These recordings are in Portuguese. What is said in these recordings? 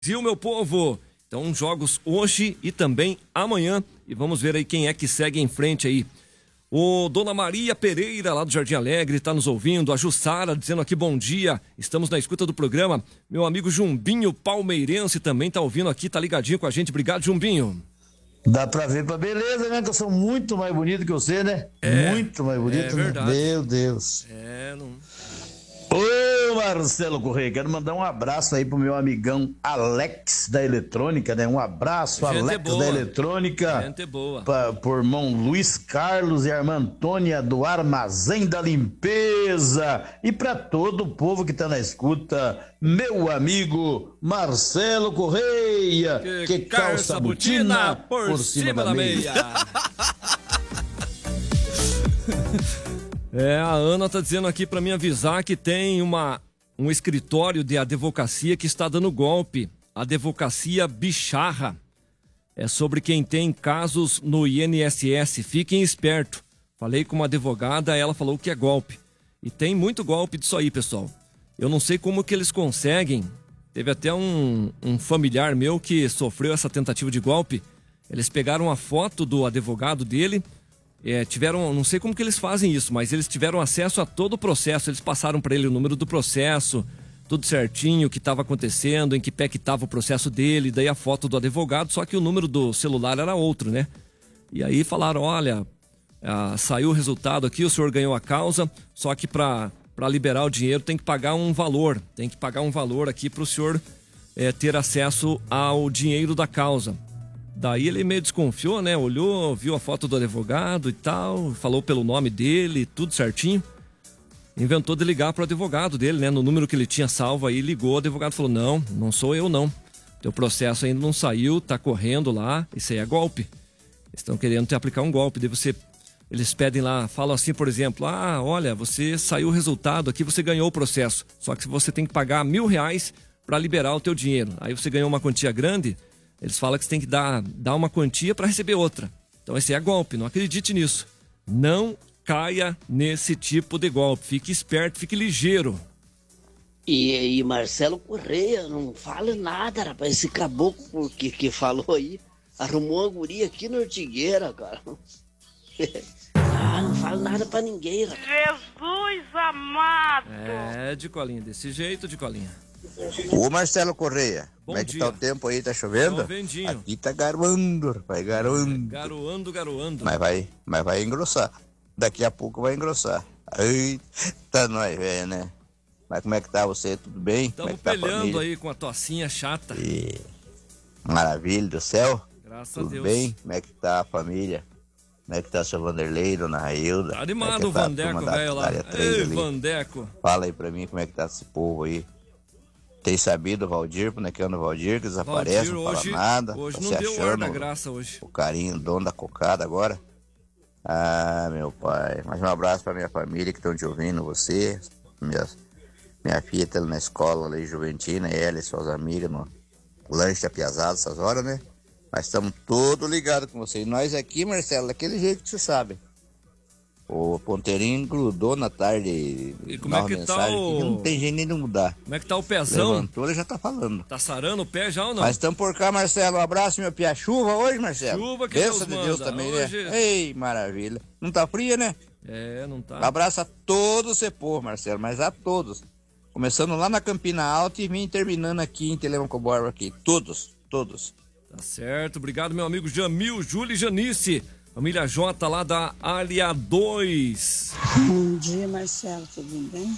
Brasil, meu povo. Então, jogos hoje e também amanhã. E vamos ver aí quem é que segue em frente aí. O Dona Maria Pereira, lá do Jardim Alegre, está nos ouvindo. A Jussara dizendo aqui bom dia. Estamos na escuta do programa. Meu amigo Jumbinho Palmeirense também está ouvindo aqui, tá ligadinho com a gente. Obrigado, Jumbinho. Dá pra ver pra beleza, né? Que eu sou muito mais bonito que você, né? Muito mais bonito, é verdade. Né? Meu Deus. Não... Ô, Marcelo Correia, quero mandar um abraço aí pro meu amigão Alex da Eletrônica, né? Um abraço, gente Alex boa. da Eletrônica. Gente boa. Por irmão Luiz Carlos e a irmã Antônia do Armazém da Limpeza. E pra todo o povo que tá na escuta, meu amigo Marcelo Correia, que calça a botina por cima da meia. A Ana tá dizendo aqui para me avisar que tem um escritório de advocacia que está dando golpe. Advocacia Bicharra. É sobre quem tem casos no INSS. Fiquem espertos. Falei com uma advogada, ela falou que é golpe. E tem muito golpe disso aí, pessoal. Eu não sei como que eles conseguem. Teve até um familiar meu que sofreu essa tentativa de golpe. Eles pegaram a foto do advogado dele... não sei como que eles fazem isso, mas eles tiveram acesso a todo o processo. Eles passaram para ele o número do processo, tudo certinho, o que estava acontecendo, em que pé que estava o processo dele, daí a foto do advogado, só que o número do celular era outro, né? E aí falaram, olha, saiu o resultado aqui, o senhor ganhou a causa, só que para liberar o dinheiro tem que pagar um valor aqui para o senhor ter acesso ao dinheiro da causa. Daí ele meio desconfiou, né? Olhou, viu a foto do advogado e tal, falou pelo nome dele, tudo certinho. Inventou de ligar pro advogado dele, né? No número que ele tinha salvo aí, ligou, o advogado falou, não sou eu não. Teu processo ainda não saiu, tá correndo lá, isso aí é golpe. Eles estão querendo te aplicar um golpe, daí eles pedem lá, falam assim, por exemplo, olha, você saiu o resultado aqui, você ganhou o processo, só que você tem que pagar R$1.000 para liberar o teu dinheiro. Aí você ganhou uma quantia grande... Eles falam que você tem que dar uma quantia para receber outra. Então esse é golpe, não acredite nisso. Não caia nesse tipo de golpe. Fique esperto, fique ligeiro. E Marcelo Correia, não fala nada, rapaz. Esse caboclo que falou aí, arrumou uma guria aqui na Ortigueira, cara. Não fala nada pra ninguém, rapaz. Jesus amado! De Colinha, desse jeito, de Colinha. Ô Marcelo Correia, Bom como é que dia. tá o tempo aí? Tá chovendo? Chovendinho. Aqui tá garoando, rapaz, garoando. Garoando. Mas vai engrossar. Daqui a pouco vai engrossar. Eita, nós, velho, né? Mas como é que tá você? Tudo bem? Estamos tá pelhando aí com a tocinha chata. Maravilha do céu. Graças a Tudo Deus. bem? Como é que tá a família? Como é que tá seu Vanderlei, dona Railda? Tá animado o Vandeco, velho lá. Ei, Vandeco. Fala aí pra mim como é que tá esse povo aí. Tem sabido o Valdir, né? Que anda o Valdir, que desaparece, não fala nada. Hoje tá não se deu achando ar da graça hoje. O carinho, dono da cocada agora. Meu pai. Mais um abraço pra minha família que estão te ouvindo, você. Minha filha tá na escola ali, Juventina, ela e suas amigas no lanche apiazado essas horas, né? Mas estamos todos ligados com você. E nós aqui, Marcelo, daquele jeito que você sabe. O ponteirinho grudou na tarde. E como é que tá o... Não tem jeito nem de mudar. Como é que tá o pezão? Levantou, ele já tá falando. Tá sarando o pé já ou não? Mas estamos por cá, Marcelo. Um abraço, meu pia. Chuva hoje, Marcelo? Chuva que Bênção Deus de Deus manda. também, Hoje... né? Ei, maravilha. Não tá fria, né? Não tá. Abraço a todos você, pô, Marcelo, mas a todos. Começando lá na Campina Alta e vim terminando aqui em Telemaco Borba aqui. Todos. Tá certo. Obrigado, meu amigo Jamil, Júlio e Janice. Família J lá da Área 2. Bom dia, Marcelo, tudo bem?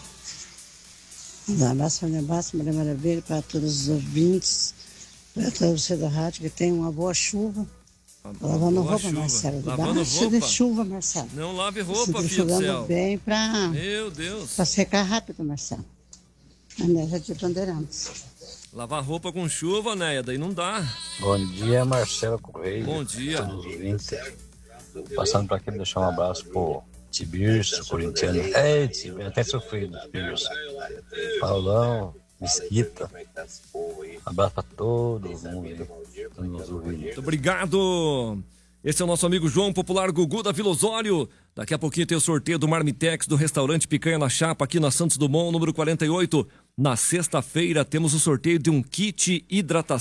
Um abraço, família Basta, Maria Maravilha, para todos os ouvintes, para todos você da rádio, que tem uma boa chuva. Lavando roupa, Marcelo. Lavando roupa? De chuva, Marcelo. Não lave roupa, filho do céu. Bem para... Meu Deus. Para secar rápido, Marcelo. A Néia de Bandeirantes. Lavar roupa com chuva, né? Daí não dá. Bom dia, Marcelo Correia. Bom dia. Todos os ouvintes. Passando para aqui, deixar um abraço pro Tibirso, corintiano. Tibirso, até sofrido, Tibirso. Paulão, Mesquita. Abraço para todo mundo que nos ouvindo. Muito obrigado. Esse é o nosso amigo João Popular Gugu da Vila Osório. Daqui a pouquinho tem o sorteio do Marmitex do restaurante Picanha na Chapa, aqui na Santos Dumont, número 48. Na sexta-feira temos o sorteio de um kit hidratação